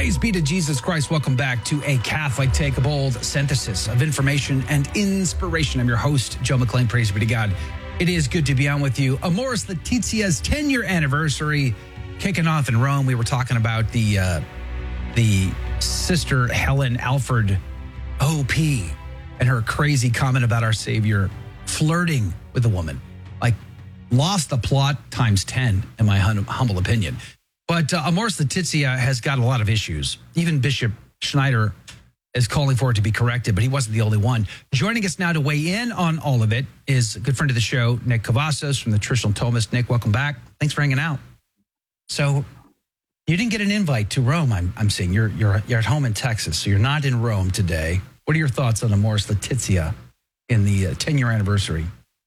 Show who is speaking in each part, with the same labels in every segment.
Speaker 1: Praise be to Jesus Christ. Welcome back to A Catholic Take a Bold, synthesis of information and inspiration. I'm your host, Joe McClain. Praise be to God. It is good to be on with you. Amoris Laetitia's 10-year anniversary kicking off in Rome. We were talking about the Sister Helen Alford OP and her crazy comment about our Savior flirting with a woman. Like, lost the plot times 10, in my humble opinion. But Amoris Laetitia has got a lot of issues. Even Bishop Schneider is calling for it to be corrected, but he wasn't the only one. Joining us now to weigh in on all of it is a good friend of the show, Nick Cavazos from the Traditional Thomist. Nick, welcome back. Thanks for hanging out. So you didn't get an invite to Rome, I'm seeing. You're at home in Texas, so you're not in Rome today. What are your thoughts on Amoris Laetitia in the 10-year anniversary?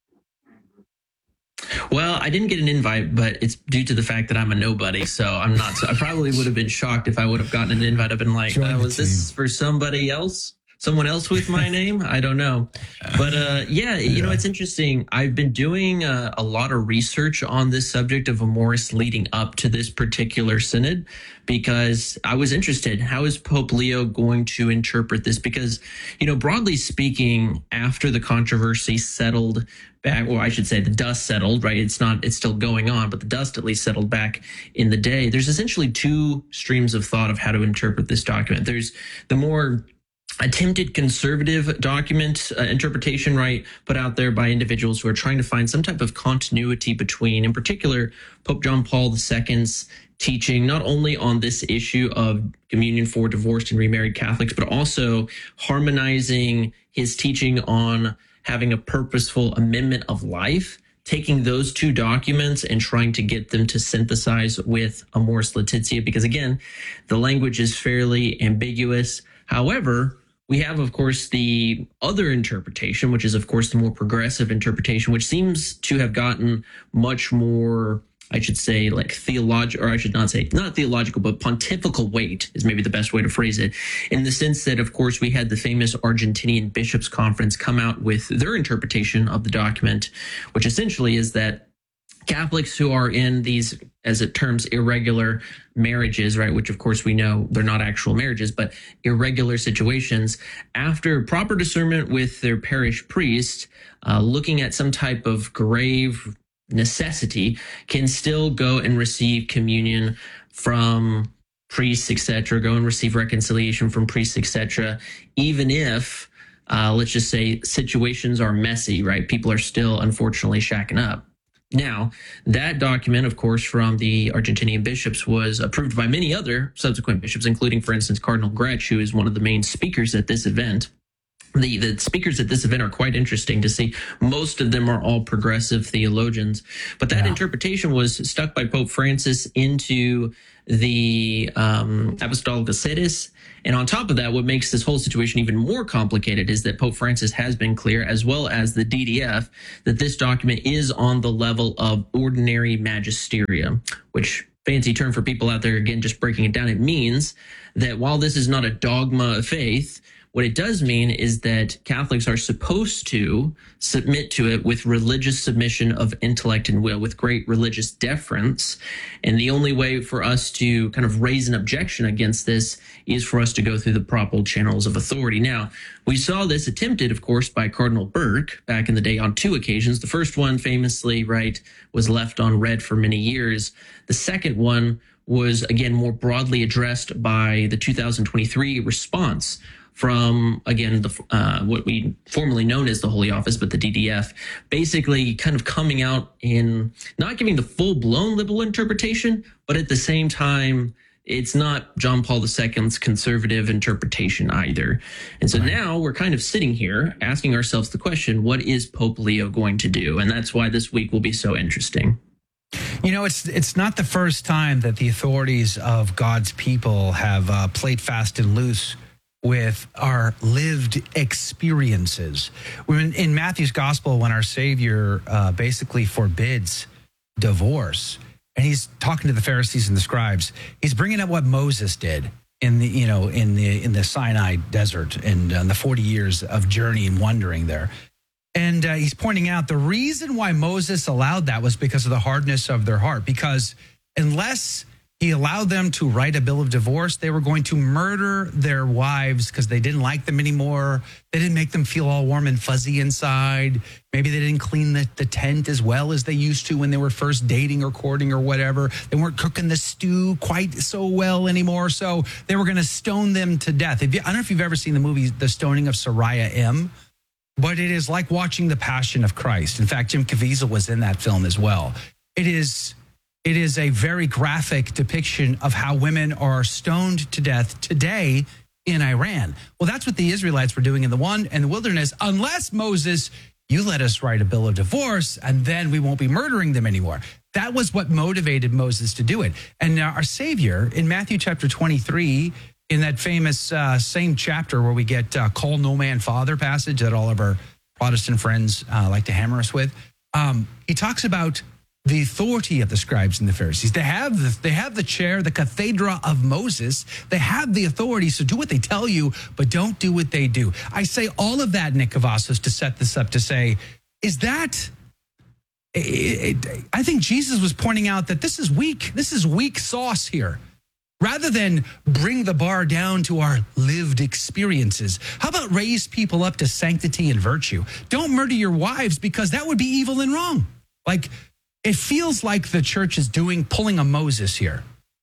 Speaker 2: Well, I didn't get an invite, but it's due to the fact that I'm a nobody. So I'm not. So I probably would have been shocked if I would have gotten an invite. I've been like, was this for somebody else? Someone else with my name? I don't know. But yeah, you know, it's interesting. I've been doing a lot of research on this subject of Amoris leading up to this particular synod because I was interested. How is Pope Leo going to interpret this? Because, you know, broadly speaking, after the controversy settled back, or I should say the dust settled, right? It's still going on, but the dust at least settled back in the day. There's essentially two streams of thought of how to interpret this document. There's the more attempted conservative document interpretation, right, put out there by individuals who are trying to find some type of continuity between, in particular, Pope John Paul II's teaching, not only on this issue of communion for divorced and remarried Catholics, but also harmonizing his teaching on having a purposeful amendment of life, taking those two documents and trying to get them to synthesize with Amoris Laetitia, because again, the language is fairly ambiguous. However, we have, of course, the other interpretation, which is, of course, the more progressive interpretation, which seems to have gotten much more, I should say, like theological, or I should not say, not theological, but pontifical weight is maybe the best way to phrase it, in the sense that, of course, we had the famous Argentinian Bishops' Conference come out with their interpretation of the document, which essentially is that Catholics who are in these, as it terms, irregular marriages, right, which of course we know they're not actual marriages, but irregular situations, after proper discernment with their parish priest, looking at some type of grave necessity, can still go and receive communion from priests, etc., go and receive reconciliation from priests, etc., even if, let's just say, situations are messy, right? People are still, unfortunately, shacking up. Now, that document, of course, from the Argentinian bishops was approved by many other subsequent bishops, including, for instance, Cardinal Gretsch, who is one of the main speakers at this event. The speakers at this event are quite interesting to see. Most of them are all progressive theologians. But that interpretation was stuck by Pope Francis into the Apostolical Sedes. And on top of that, what makes this whole situation even more complicated is that Pope Francis has been clear, as well as the DDF, that this document is on the level of ordinary magisterium, which, fancy term for people out there, again, just breaking it down, it means that while this is not a dogma of faith, what it does mean is that Catholics are supposed to submit to it with religious submission of intellect and will, with great religious deference. And the only way for us to kind of raise an objection against this is for us to go through the proper channels of authority. Now, we saw this attempted, of course, by Cardinal Burke back in the day on two occasions. The first one, famously, right, was left unread for many years. The second one was, again, more broadly addressed by the 2023 response from, again, the what we formerly known as the Holy Office, but the DDF, basically kind of coming out in not giving the full-blown liberal interpretation, but at the same time, it's not John Paul II's conservative interpretation either. And so now we're kind of sitting here asking ourselves the question, what is Pope Leo going to do? And that's why this week will be so interesting.
Speaker 1: You know, it's not the first time that the authorities of God's people have played fast and loose with our lived experiences. In Matthew's gospel, when our Savior basically forbids divorce, and he's talking to the Pharisees and the scribes, he's bringing up what Moses did in the Sinai desert and the 40 years of journey and wandering there. And he's pointing out the reason why Moses allowed that was because of the hardness of their heart. Because unless He allowed them to write a bill of divorce. They were going to murder their wives because they didn't like them anymore. They didn't make them feel all warm and fuzzy inside. Maybe they didn't clean the tent as well as they used to when they were first dating or courting or whatever. They weren't cooking the stew quite so well anymore. So they were going to stone them to death. I don't know if you've ever seen the movie The Stoning of Soraya M., but it is like watching The Passion of Christ. In fact, Jim Caviezel was in that film as well. It is a very graphic depiction of how women are stoned to death today in Iran. Well, that's what the Israelites were doing in the wilderness. Unless, Moses, you let us write a bill of divorce, and then we won't be murdering them anymore. That was what motivated Moses to do it. And our Savior, in Matthew chapter 23, in that famous same chapter where we get call no man father passage that all of our Protestant friends like to hammer us with, he talks about the authority of the scribes and the Pharisees. They have the chair, the cathedra of Moses. They have the authority, so do what they tell you, but don't do what they do. I say all of that, Nick Cavazos, to set this up to say, is that... I think Jesus was pointing out that this is weak. This is weak sauce here. Rather than bring the bar down to our lived experiences, how about raise people up to sanctity and virtue? Don't murder your wives because that would be evil and wrong. Like, it feels like the church is pulling a Moses here.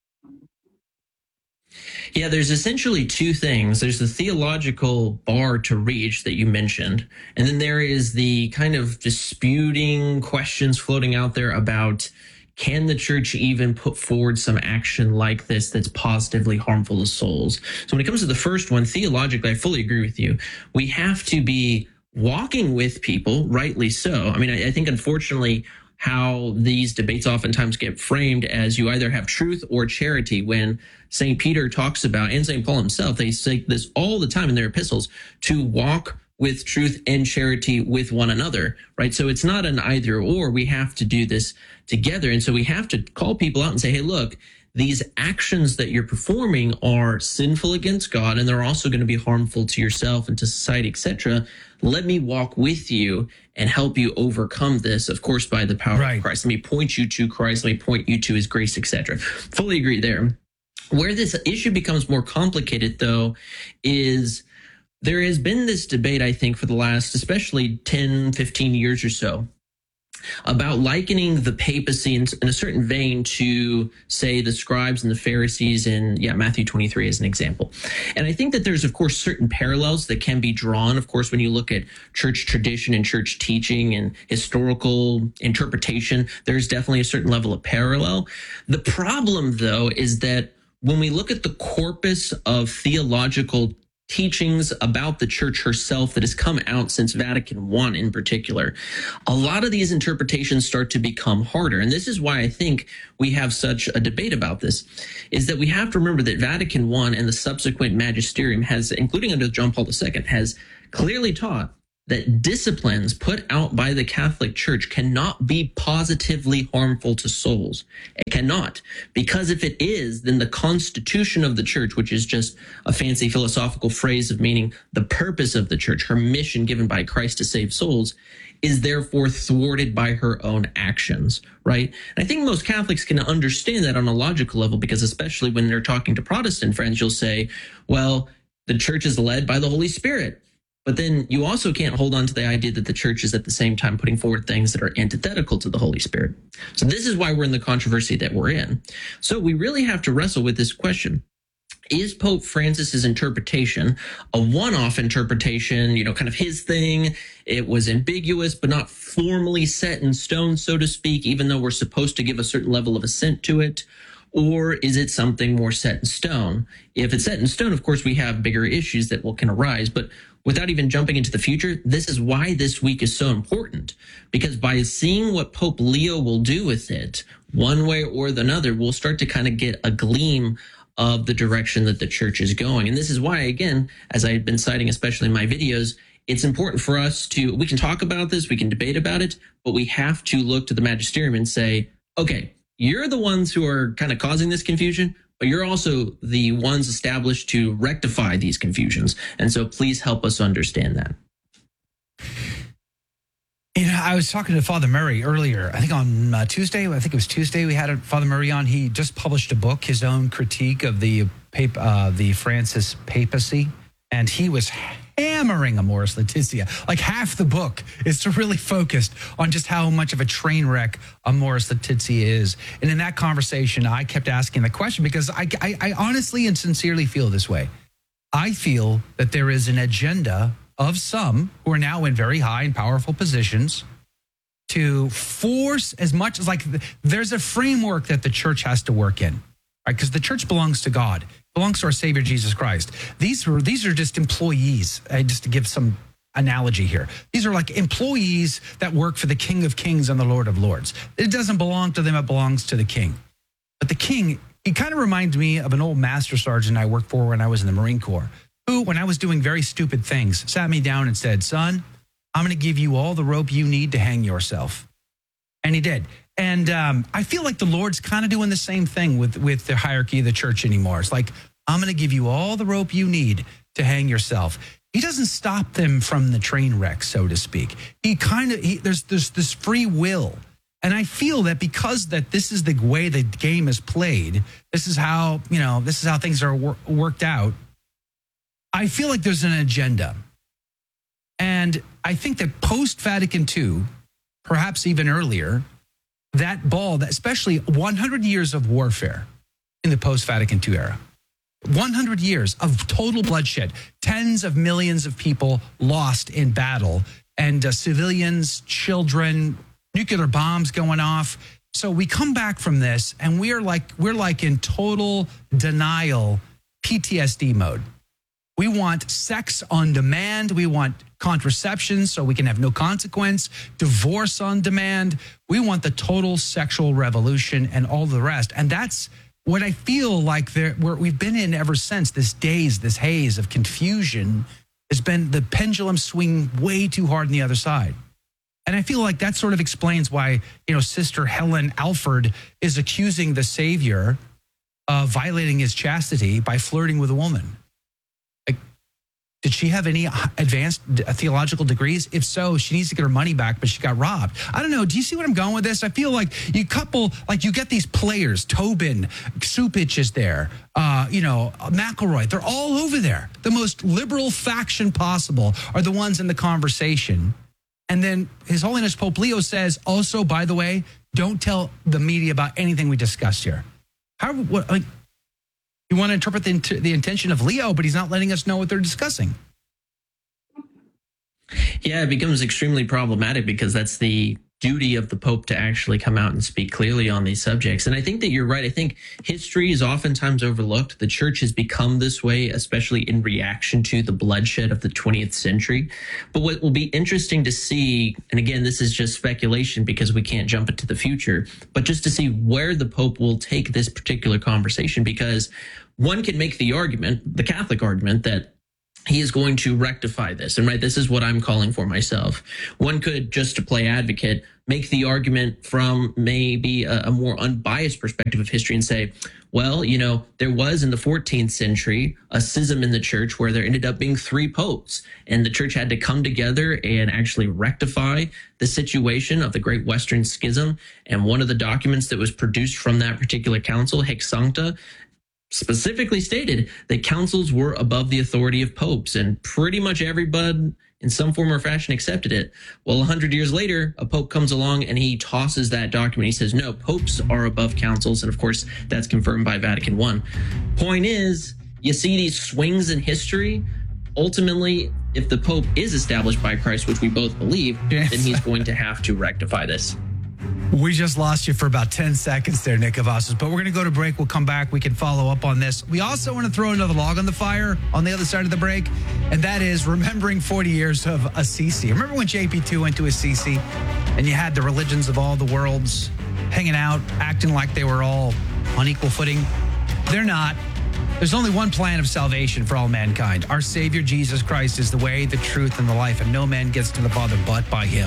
Speaker 2: Yeah, there's essentially two things. There's the theological bar to reach that you mentioned, and then there is the kind of disputing questions floating out there about, can the church even put forward some action like this that's positively harmful to souls? So when it comes to the first one, theologically, I fully agree with you. We have to be walking with people, rightly so. I mean, I think, unfortunately, how these debates oftentimes get framed as you either have truth or charity, when St. Peter talks about, and St. Paul himself, they say this all the time in their epistles, to walk with truth and charity with one another, right? So it's not an either or. We have to do this together. And so we have to call people out and say, hey, look, these actions that you're performing are sinful against God, and they're also going to be harmful to yourself and to society, etc. Let me walk with you and help you overcome this, of course, by the power of Christ. Let me point you to Christ. Let me point you to his grace, etc. Fully agree there. Where this issue becomes more complicated, though, is there has been this debate, I think, for the last especially 10, 15 years or so, about likening the papacy in a certain vein to, say, the scribes and the Pharisees in Matthew 23 as an example. And I think that there's, of course, certain parallels that can be drawn, of course, when you look at church tradition and church teaching and historical interpretation. There's definitely a certain level of parallel. The problem, though, is that when we look at the corpus of theological teachings about the church herself that has come out since Vatican I in particular, a lot of these interpretations start to become harder. And this is why I think we have such a debate about this, is that we have to remember that Vatican I and the subsequent magisterium has, including under John Paul II, has clearly taught that disciplines put out by the Catholic Church cannot be positively harmful to souls. It cannot. Because if it is, then the constitution of the church, which is just a fancy philosophical phrase of meaning the purpose of the church, her mission given by Christ to save souls, is therefore thwarted by her own actions, right? And I think most Catholics can understand that on a logical level, because especially when they're talking to Protestant friends, you'll say, well, the church is led by the Holy Spirit. But then you also can't hold on to the idea that the church is at the same time putting forward things that are antithetical to the Holy Spirit. So this is why we're in the controversy that we're in. So we really have to wrestle with this question. Is Pope Francis's interpretation a one-off interpretation, kind of his thing? It was ambiguous, but not formally set in stone, so to speak, even though we're supposed to give a certain level of assent to it? Or is it something more set in stone? If it's set in stone, of course, we have bigger issues that can arise. But without even jumping into the future, this is why this week is so important. Because by seeing what Pope Leo will do with it, one way or another, we'll start to kind of get a gleam of the direction that the church is going. And this is why, again, as I've been citing, especially in my videos, it's important for us we can talk about this, we can debate about it, but we have to look to the magisterium and say, okay, you're the ones who are kind of causing this confusion, but you're also the ones established to rectify these confusions. And so please help us understand that.
Speaker 1: I was talking to Father Murray earlier. I think on Tuesday. I think it was Tuesday. We had Father Murray on. He just published a book, his own critique of the Francis papacy, and he was hammering Amoris Laetitia. Like half the book is really focused on just how much of a train wreck Amoris Laetitia is. And in that conversation, I kept asking the question because I honestly and sincerely feel this way. I feel that there is an agenda of some who are now in very high and powerful positions to force as much as like there's a framework that the church has to work in, right? Because the church belongs to God, belongs to our Savior, Jesus Christ. These are just employees, just to give some analogy here. These are like employees that work for the King of Kings and the Lord of Lords. It doesn't belong to them, it belongs to the King. But the King, he kind of reminds me of an old master sergeant I worked for when I was in the Marine Corps, who, when I was doing very stupid things, sat me down and said, son, I'm going to give you all the rope you need to hang yourself. And he did. And I feel like the Lord's kind of doing the same thing with the hierarchy of the church anymore. It's like, I'm going to give you all the rope you need to hang yourself. He doesn't stop them from the train wreck, so to speak. There's this free will. And I feel that because that this is the way the game is played, this is how things are worked out. I feel like there's an agenda. And I think that post-Vatican II, perhaps even earlier, that especially 100 years of warfare in the post-Vatican II era, 100 years of total bloodshed, tens of millions of people lost in battle, and civilians, children, nuclear bombs going off. So we come back from this, and we're like in total denial, PTSD mode. We want sex on demand. We want contraception so we can have no consequence, divorce on demand. We want the total sexual revolution and all the rest. And that's what I feel like we've been in ever since. This haze of confusion has been the pendulum swinging way too hard on the other side. And I feel like that sort of explains why, Sister Helen Alford is accusing the Savior of violating his chastity by flirting with a woman. Did she have any advanced theological degrees? If so, she needs to get her money back, but she got robbed. I don't know. Do you see what I'm going with this? I feel like you get these players, Tobin, Supich is there, McElroy. They're all over there. The most liberal faction possible are the ones in the conversation. And then His Holiness Pope Leo says, also, by the way, don't tell the media about anything we discussed here. You want to interpret the intention of Leo, but he's not letting us know what they're discussing.
Speaker 2: Yeah, it becomes extremely problematic because that's the duty of the Pope to actually come out and speak clearly on these subjects. And I think that you're right. I think history is oftentimes overlooked. The church has become this way, especially in reaction to the bloodshed of the 20th century. But what will be interesting to see, and again, this is just speculation because we can't jump into the future, but just to see where the Pope will take this particular conversation, because one can make the argument, the Catholic argument, that he is going to rectify this. And this is what I'm calling for myself. One could, just to play advocate, make the argument from maybe a more unbiased perspective of history and say, well, there was in the 14th century a schism in the church where there ended up being 3 popes, and the church had to come together and actually rectify the situation of the Great Western Schism. And one of the documents that was produced from that particular council, Hic Sancta, specifically stated that councils were above the authority of popes, and pretty much everybody in some form or fashion accepted it. Well, 100 years later, a pope comes along and he tosses that document. He says, no, popes are above councils. And of course, that's confirmed by Vatican I. Point is, you see these swings in history. Ultimately, if the pope is established by Christ, which we both believe, then he's going to have to rectify this.
Speaker 1: We just lost you for about 10 seconds there, Nick Cavazos, but we're going to go to break. We'll come back. We can follow up on this. We also want to throw another log on the fire on the other side of the break, and that is remembering 40 years of Assisi. Remember when JP2 went to Assisi and you had the religions of all the worlds hanging out, acting like they were all on equal footing? They're not. There's only one plan of salvation for all mankind. Our Savior, Jesus Christ, is the way, the truth, and the life, and no man gets to the Father but by him.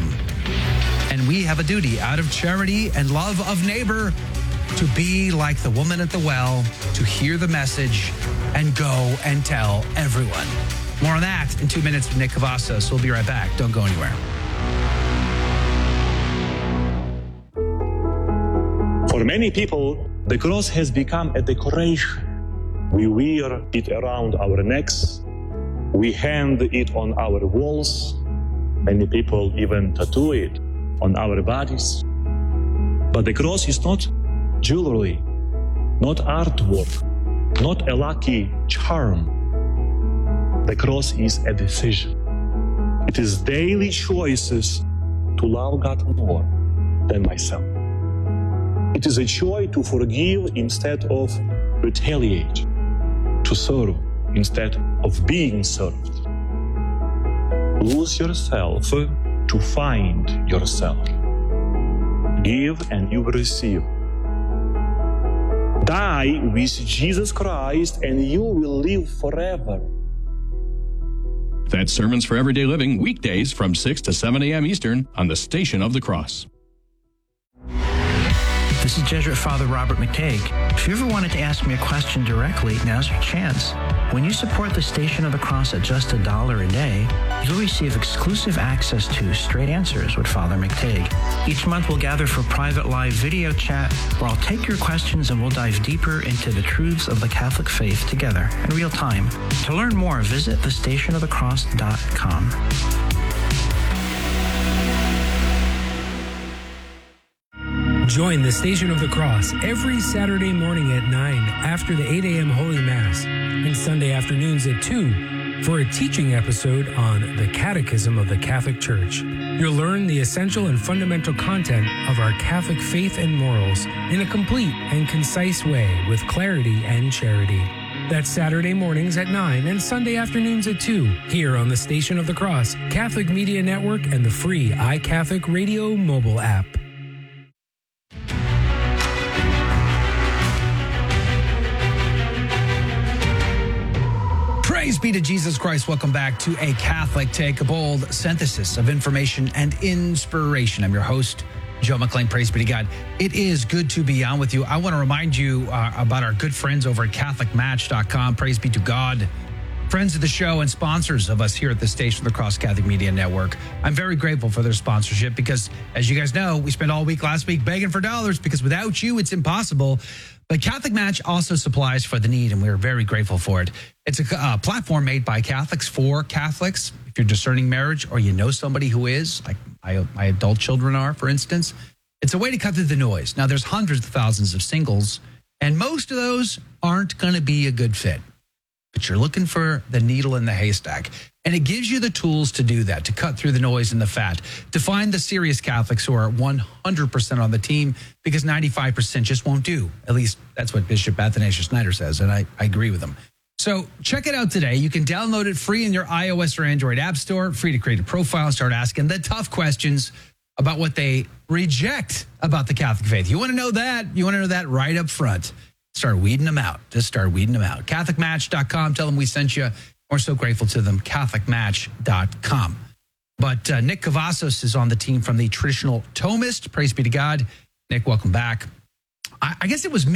Speaker 1: And we have a duty out of charity and love of neighbor to be like the woman at the well, to hear the message and go and tell everyone. More on that in 2 minutes with Nick Cavazos. We'll be right back. Don't go anywhere.
Speaker 3: For many people, the cross has become a decoration. We wear it around our necks. We hang it on our walls. Many people even tattoo it on our bodies. But the cross is not jewelry, not artwork, not a lucky charm. The cross is a decision. It is daily choices to love God more than myself. It is a choice to forgive instead of retaliate, to serve instead of being served. Lose yourself to find yourself. Give and you will receive. Die with Jesus Christ and you will live forever.
Speaker 4: That's Sermons for Everyday Living, weekdays from 6 to 7 a.m. Eastern on the Station of the Cross.
Speaker 5: This is Jesuit Father Robert McTague. If you ever wanted to ask me a question directly, now's your chance. When you support the Station of the Cross at just $1 a day, you'll receive exclusive access to Straight Answers with Father McTague. Each month we'll gather for private live video chat where I'll take your questions and we'll dive deeper into the truths of the Catholic faith together in real time. To learn more, visit thestationofthecross.com.
Speaker 6: Join the Station of the Cross every Saturday morning at 9 after the 8 a.m. Holy Mass and Sunday afternoons at 2 for a teaching episode on the Catechism of the Catholic Church. You'll learn the essential and fundamental content of our Catholic faith and morals in a complete and concise way with clarity and charity. That's Saturday mornings at 9 and Sunday afternoons at 2 here on the Station of the Cross, Catholic Media Network, and the free iCatholic Radio mobile app.
Speaker 1: Praise be to Jesus Christ. Welcome back to A Catholic Take, a bold synthesis of information and inspiration. I'm your host, Joe McLean. Praise be to God. It is good to be on with you. I want to remind you about our good friends over at CatholicMatch.com. Praise be to God. Friends of the show and sponsors of us here at the Station of the Cross Catholic Media Network. I'm very grateful for their sponsorship because, as you guys know, we spent all week last week begging for dollars because without you, it's impossible. But Catholic Match also supplies for the need, and we're very grateful for it. It's a platform made by Catholics for Catholics. If you're discerning marriage or you know somebody who is, like my adult children are, for instance, it's a way to cut through the noise. Now, there's hundreds of thousands of singles, and most of those aren't going to be a good fit. But you're looking for the needle in the haystack. And it gives you the tools to do that, to cut through the noise and the fat, to find the serious Catholics who are 100% on the team because 95% just won't do. At least that's what Bishop Athanasius Schneider says, and I agree with him. So check it out today. You can download it free in your iOS or Android app store, free to create a profile and start asking the tough questions about what they reject about the Catholic faith. You want to know that? You want to know that right up front. Start weeding them out. Just start weeding them out. CatholicMatch.com. Tell them we sent you. We're so grateful to them. CatholicMatch.com. But Nick Cavazos is on the team from the Traditional Thomist. Praise be to God. Nick, welcome back. I guess it was me.